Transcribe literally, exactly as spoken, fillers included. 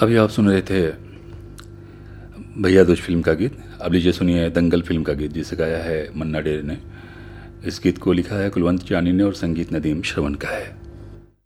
अभी आप सुन रहे थे भैया दूज फिल्म का गीत। अब लीजिए सुनिए दंगल फिल्म का गीत, जिसे गाया है मन्ना डे ने। इस गीत को लिखा है कुलवंत चानी ने और संगीत नदीम श्रवण का है।